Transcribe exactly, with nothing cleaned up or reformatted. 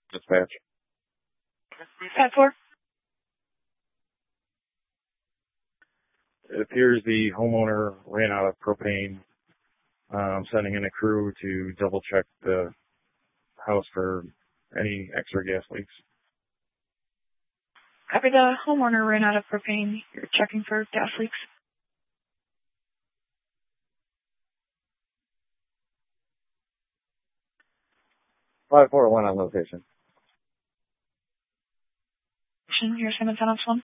Dispatch. Five four. It appears the homeowner ran out of propane. Um, sending in a crew to double check the house for any extra gas leaks. Copy, the homeowner ran out of propane. You're checking for gas leaks. five four one on location. Here's Simmons on one.